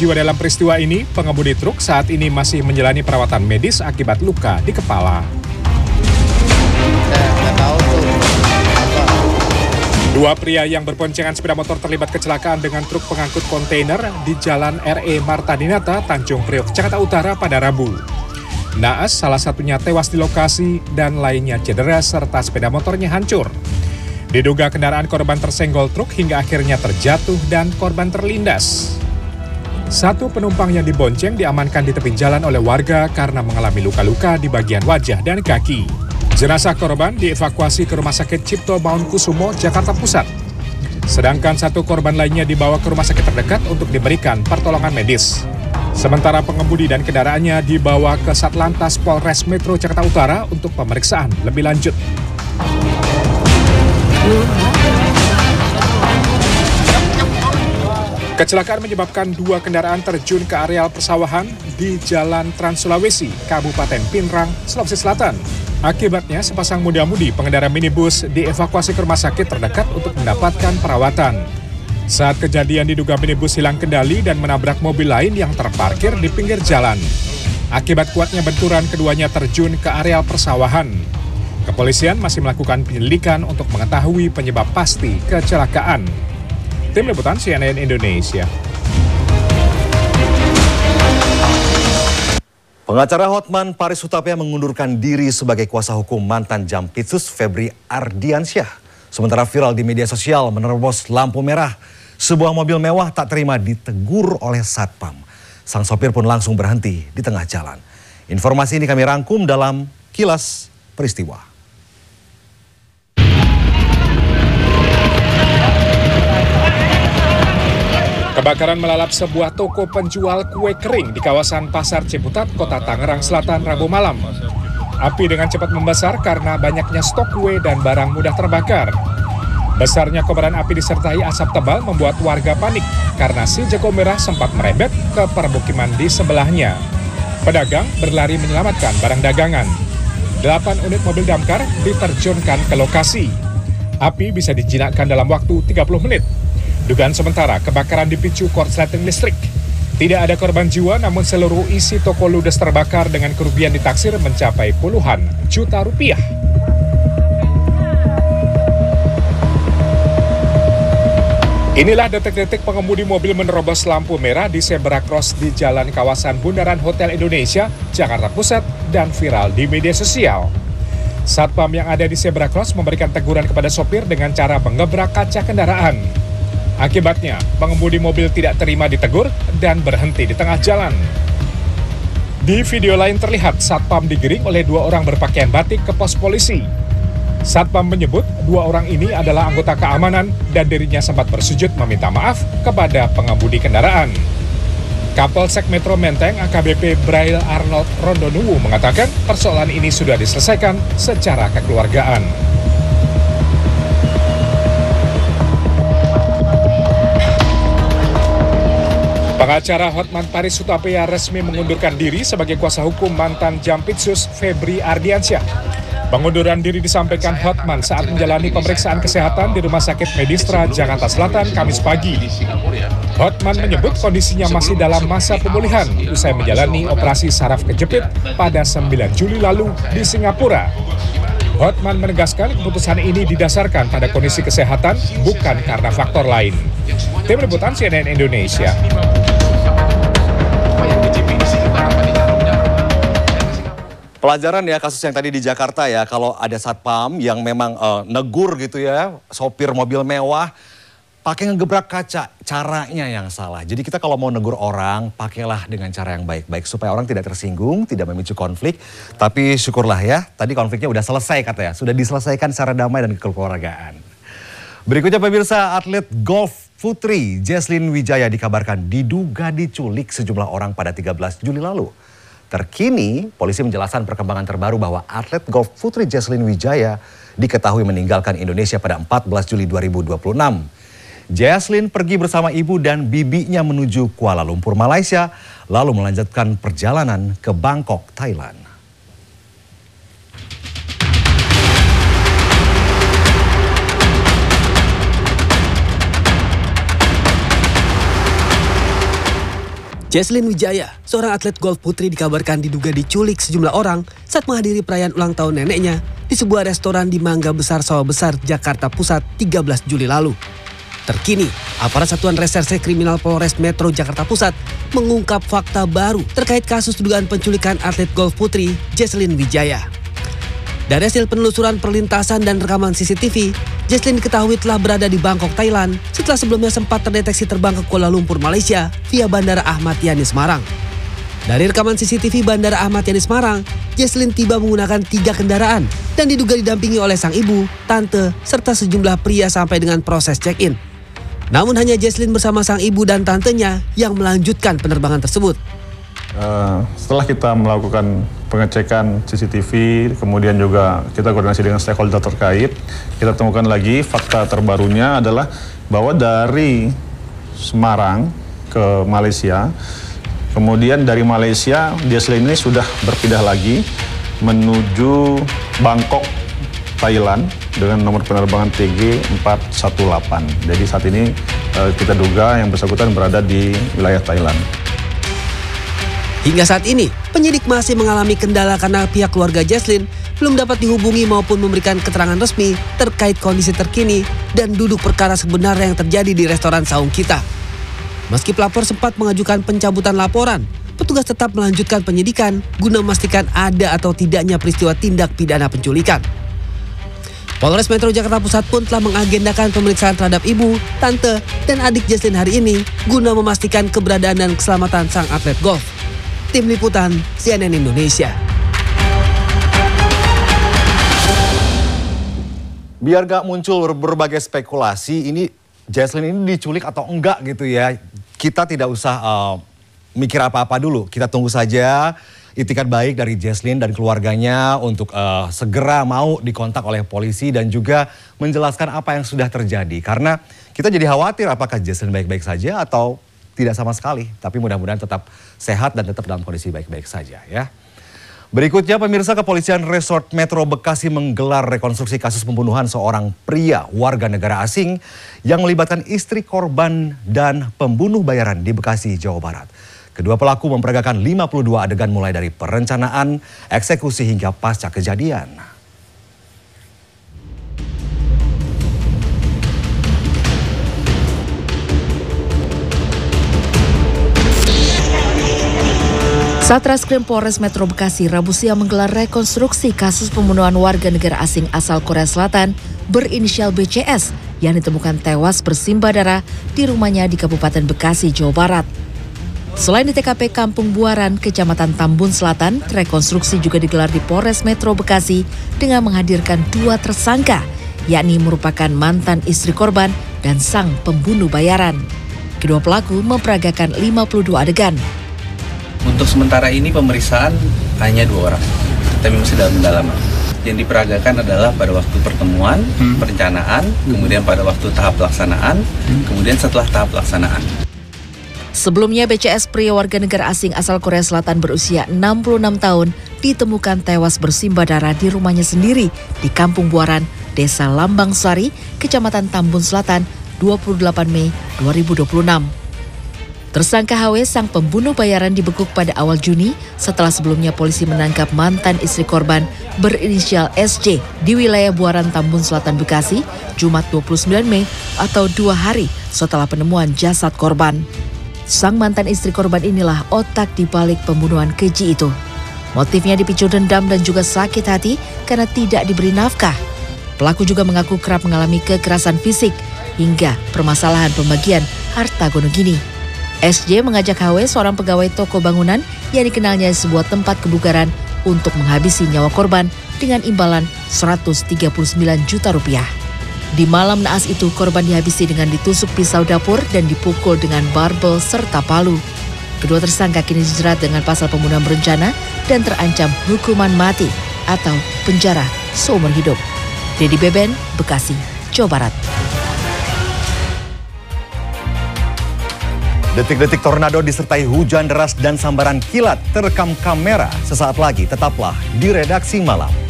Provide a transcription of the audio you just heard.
jiwa dalam peristiwa ini, pengemudi truk saat ini masih menjalani perawatan medis akibat luka di kepala. Saya nggak tahu tuh apa. Dua pria yang berboncengan sepeda motor terlibat kecelakaan dengan truk pengangkut kontainer di Jalan R.E. Marta Dinata, Tanjung Priok, Jakarta Utara pada Rabu. Naas salah satunya tewas di lokasi dan lainnya cedera serta sepeda motornya hancur. Diduga kendaraan korban tersenggol truk hingga akhirnya terjatuh dan korban terlindas. Satu penumpang yang dibonceng diamankan di tepi jalan oleh warga karena mengalami luka-luka di bagian wajah dan kaki. Jenazah korban dievakuasi ke Rumah Sakit Cipto Mangunkusumo, Jakarta Pusat. Sedangkan satu korban lainnya dibawa ke rumah sakit terdekat untuk diberikan pertolongan medis. Sementara pengemudi dan kendaraannya dibawa ke Satlantas Polres Metro Jakarta Utara untuk pemeriksaan lebih lanjut. Kecelakaan menyebabkan dua kendaraan terjun ke areal persawahan di Jalan Trans Sulawesi, Kabupaten Pinrang, Sulawesi Selatan. Akibatnya, sepasang muda-mudi pengendara minibus dievakuasi ke rumah sakit terdekat untuk mendapatkan perawatan. Saat kejadian diduga minibus hilang kendali dan menabrak mobil lain yang terparkir di pinggir jalan. Akibat kuatnya benturan, keduanya terjun ke areal persawahan. Kepolisian masih melakukan penyelidikan untuk mengetahui penyebab pasti kecelakaan. Tim Liputan CNN Indonesia. Pengacara Hotman Paris Hutapea mengundurkan diri sebagai kuasa hukum mantan Jampitsus Febri Ardiansyah. Sementara viral di media sosial menerobos lampu merah. Sebuah mobil mewah tak terima ditegur oleh Satpam. Sang sopir pun langsung berhenti di tengah jalan. Informasi ini kami rangkum dalam Kilas Peristiwa. Kebakaran melalap sebuah toko penjual kue kering di kawasan Pasar Ciputat, Kota Tangerang Selatan, Rabu malam. Api dengan cepat membesar karena banyaknya stok kue dan barang mudah terbakar. Besarnya kobaran api disertai asap tebal membuat warga panik karena si jago merah sempat merebet ke permukiman di sebelahnya. Pedagang berlari menyelamatkan barang dagangan. 8 unit mobil damkar diterjunkan ke lokasi. Api bisa dijinakkan dalam waktu 30 menit. Dugaan sementara, kebakaran dipicu korsleting listrik. Tidak ada korban jiwa, namun seluruh isi toko ludes terbakar dengan kerugian ditaksir mencapai puluhan juta rupiah. Inilah detik-detik pengemudi mobil menerobos lampu merah di zebra cross di jalan kawasan Bundaran Hotel Indonesia, Jakarta Pusat, dan viral di media sosial. Satpam yang ada di zebra cross memberikan teguran kepada sopir dengan cara mengebrak kaca kendaraan. Akibatnya, pengemudi mobil tidak terima ditegur dan berhenti di tengah jalan. Di video lain terlihat Satpam digiring oleh 2 orang berpakaian batik ke pos polisi. Satpam menyebut 2 orang ini adalah anggota keamanan dan dirinya sempat bersujud meminta maaf kepada pengemudi kendaraan. Kapolsek Metro Menteng AKBP Braille Arnold Rondonuwu mengatakan persoalan ini sudah diselesaikan secara kekeluargaan. Pengacara Hotman Paris Hutapea resmi mengundurkan diri sebagai kuasa hukum mantan Jampitsus Febri Ardiansyah. Pengunduran diri disampaikan Hotman saat menjalani pemeriksaan kesehatan di Rumah Sakit Medistra Jakarta Selatan Kamis pagi. Hotman menyebut kondisinya masih dalam masa pemulihan usai menjalani operasi saraf kejepit pada 9 Juli lalu di Singapura. Hotman menegaskan keputusan ini didasarkan pada kondisi kesehatan, bukan karena faktor lain. Tim Liputan CNN Indonesia. Pelajaran ya kasus yang tadi di Jakarta ya, kalau ada satpam yang memang negur gitu ya, sopir mobil mewah, pakai ngegebrak kaca, caranya yang salah. Jadi kita kalau mau negur orang, pakailah dengan cara yang baik-baik supaya orang tidak tersinggung, tidak memicu konflik. Tapi syukurlah ya, tadi konfliknya udah selesai katanya, sudah diselesaikan secara damai dan kekeluargaan. Berikutnya pemirsa, atlet golf putri Jesslyn Wijaya dikabarkan diduga diculik sejumlah orang pada 13 Juli lalu. Terkini, polisi menjelaskan perkembangan terbaru bahwa atlet golf putri Jesslyn Wijaya diketahui meninggalkan Indonesia pada 14 Juli 2026. Jesslyn pergi bersama ibu dan bibinya menuju Kuala Lumpur, Malaysia, lalu melanjutkan perjalanan ke Bangkok, Thailand. Jesslyn Wijaya, seorang atlet golf putri dikabarkan diduga diculik sejumlah orang saat menghadiri perayaan ulang tahun neneknya di sebuah restoran di Mangga Besar Sawah Besar, Jakarta Pusat 13 Juli lalu. Terkini, aparat Satuan Reserse Kriminal Polres Metro Jakarta Pusat mengungkap fakta baru terkait kasus dugaan penculikan atlet golf putri Jesslyn Wijaya. Dari hasil penelusuran perlintasan dan rekaman CCTV, Jesslyn diketahui telah berada di Bangkok, Thailand setelah sebelumnya sempat terdeteksi terbang ke Kuala Lumpur, Malaysia via Bandara Ahmad Yani Semarang. Dari rekaman CCTV Bandara Ahmad Yani Semarang, Jesslyn tiba menggunakan 3 kendaraan dan diduga didampingi oleh sang ibu, tante, serta sejumlah pria sampai dengan proses check-in. Namun hanya Jesslyn bersama sang ibu dan tantenya yang melanjutkan penerbangan tersebut. Setelah kita melakukan pengecekan CCTV, kemudian juga kita koordinasi dengan stakeholder terkait, kita temukan lagi fakta terbarunya adalah bahwa dari Semarang ke Malaysia, kemudian dari Malaysia Jesslyn ini sudah berpindah lagi menuju Bangkok, Thailand dengan nomor penerbangan TG 418. Jadi saat ini kita duga yang bersangkutan berada di wilayah Thailand. Hingga saat ini, penyidik masih mengalami kendala karena pihak keluarga Jesslyn belum dapat dihubungi maupun memberikan keterangan resmi terkait kondisi terkini dan duduk perkara sebenarnya yang terjadi di restoran Saung Kita. Meski pelapor sempat mengajukan pencabutan laporan, petugas tetap melanjutkan penyidikan guna memastikan ada atau tidaknya peristiwa tindak pidana penculikan. Polres Metro Jakarta Pusat pun telah mengagendakan pemeriksaan terhadap ibu, tante, dan adik Jesslyn hari ini guna memastikan keberadaan dan keselamatan sang atlet golf. Tim Liputan CNN Indonesia. Biar gak muncul berbagai spekulasi, ini Jesslyn ini diculik atau enggak gitu ya. Kita tidak usah mikir apa-apa dulu. Kita tunggu saja itikat baik dari Jesslyn dan keluarganya untuk segera mau dikontak oleh polisi dan juga menjelaskan apa yang sudah terjadi. Karena kita jadi khawatir apakah Jesslyn baik-baik saja atau tidak sama sekali. Tapi mudah-mudahan tetap sehat dan tetap dalam kondisi baik-baik saja ya. Berikutnya, pemirsa, Kepolisian Resort Metro Bekasi menggelar rekonstruksi kasus pembunuhan seorang pria warga negara asing yang melibatkan istri korban dan pembunuh bayaran di Bekasi, Jawa Barat. Kedua pelaku memperagakan 52 adegan mulai dari perencanaan, eksekusi hingga pasca kejadian. Satreskrim Polres Metro Bekasi Rabu siang menggelar rekonstruksi kasus pembunuhan warga negara asing asal Korea Selatan berinisial BCS yang ditemukan tewas bersimbah darah di rumahnya di Kabupaten Bekasi, Jawa Barat. Selain di TKP Kampung Buaran, Kecamatan Tambun Selatan, rekonstruksi juga digelar di Polres Metro Bekasi dengan menghadirkan 2 tersangka, yakni merupakan mantan istri korban dan sang pembunuh bayaran. Kedua pelaku memperagakan 52 adegan. Untuk sementara ini pemeriksaan hanya 2 orang, tapi masih dalam pendalaman. Yang diperagakan adalah pada waktu pertemuan, perencanaan, kemudian pada waktu tahap pelaksanaan, kemudian setelah tahap pelaksanaan. Sebelumnya BCS pria warga negara asing asal Korea Selatan berusia 66 tahun ditemukan tewas bersimbah darah di rumahnya sendiri di Kampung Buaran, Desa Lambang Sari, Kecamatan Tambun Selatan, 28 Mei 2026. Tersangka HW sang pembunuh bayaran dibekuk pada awal Juni setelah sebelumnya polisi menangkap mantan istri korban berinisial SC di wilayah Buaran Tambun Selatan Bekasi, Jumat 29 Mei atau 2 hari setelah penemuan jasad korban. Sang mantan istri korban inilah otak di balik pembunuhan keji itu. Motifnya dipicu dendam dan juga sakit hati karena tidak diberi nafkah. Pelaku juga mengaku kerap mengalami kekerasan fisik hingga permasalahan pembagian harta gono gini. SJ mengajak HW, seorang pegawai toko bangunan yang dikenalnya di sebuah tempat kebugaran, untuk menghabisi nyawa korban dengan imbalan Rp139 juta. Di malam naas itu, korban dihabisi dengan ditusuk pisau dapur dan dipukul dengan barbel serta palu. Kedua tersangka kini dijerat dengan pasal pembunuhan berencana dan terancam hukuman mati atau penjara seumur hidup. Dedy Beben, Bekasi, Jawa Barat. Detik-detik tornado disertai hujan deras dan sambaran kilat terekam kamera. Sesaat lagi tetaplah di Redaksi Malam.